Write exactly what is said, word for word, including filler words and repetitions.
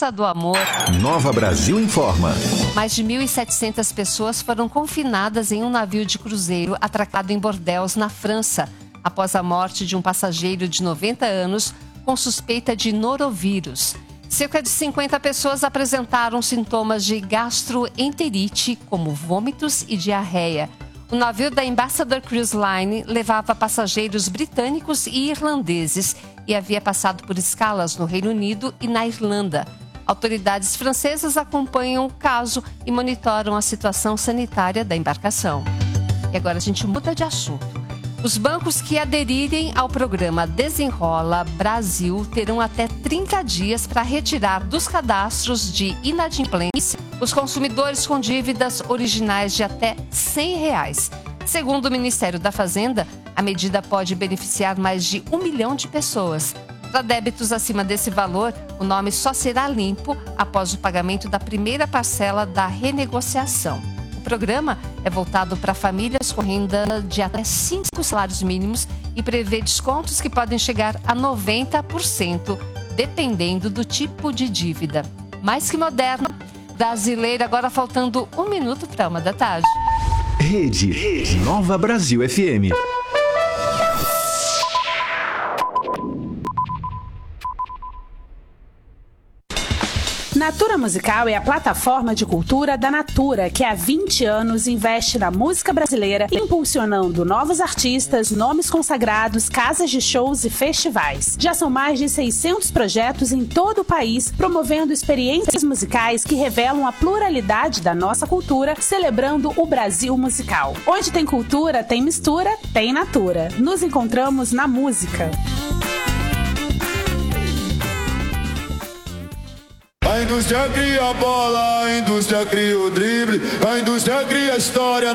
força do amor. Nova Brasil informa. Mais de mil e setecentas pessoas foram confinadas em um navio de cruzeiro atracado em Bordeaux, na França, após a morte de um passageiro de noventa anos com suspeita de norovírus. Cerca de cinquenta pessoas apresentaram sintomas de gastroenterite, como vômitos e diarreia. O navio da Ambassador Cruise Line levava passageiros britânicos e irlandeses e havia passado por escalas no Reino Unido e na Irlanda. Autoridades francesas acompanham o caso e monitoram a situação sanitária da embarcação. E agora a gente muda de assunto. Os bancos que aderirem ao programa Desenrola Brasil terão até trinta dias para retirar dos cadastros de inadimplência os consumidores com dívidas originais de até cem reais. Segundo o Ministério da Fazenda, a medida pode beneficiar mais de um milhão de pessoas. Para débitos acima desse valor, o nome só será limpo após o pagamento da primeira parcela da renegociação. O programa é voltado para famílias com renda de até cinco salários mínimos e prevê descontos que podem chegar a noventa por cento, dependendo do tipo de dívida. Mais que moderna, brasileira, agora faltando um minuto para uma da tarde. Rede, Rede Nova Brasil F M. Natura Musical é a plataforma de cultura da Natura, que há vinte anos investe na música brasileira, impulsionando novos artistas, nomes consagrados, casas de shows e festivais. Já são mais de seiscentos projetos em todo o país, promovendo experiências musicais que revelam a pluralidade da nossa cultura, celebrando o Brasil musical. Onde tem cultura, tem mistura, tem Natura. Nos encontramos na música. A indústria cria a bola, a indústria cria o drible, a indústria cria a história.